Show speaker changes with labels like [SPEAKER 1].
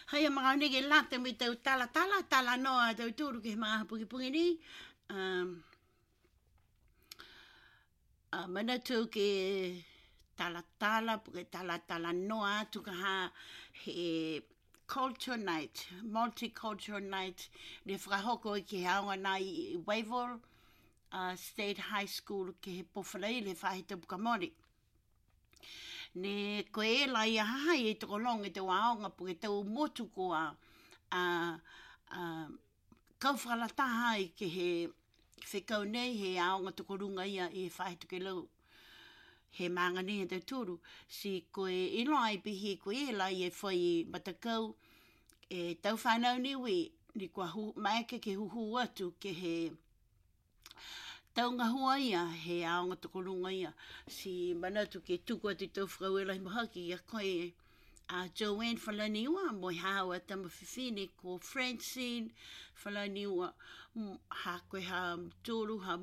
[SPEAKER 1] Hai mga ni ke late mi tau tala noa tau turu ke mga puki ni. Mana tu ke tala puke tala noa tu ka ha he culture night, multicultural night. Le whakahoko i ke haonga na i Wavell State High School ke he pofalai le whahita pukamori. Ne koe e la ia hahai e toko long e te waonga pu e tau motu ko a kau whakalataha i ke he whekau nei he aonga toko runga ia i whahe tuke lau. He mangani e te turu. Si koe ilo ai pihi koe e la i e whai matakau e tau whanau niwi ni kua maeke ke huhu atu ke he taunga hua ia, he aonga toko runga ia. Si manatu ke tuku ati tau whakauela i mahaki, ia koe a Joanne whalaniua, moi hawa tama whiwhine ko Francine whalaniua, ha koe ha tōru, ha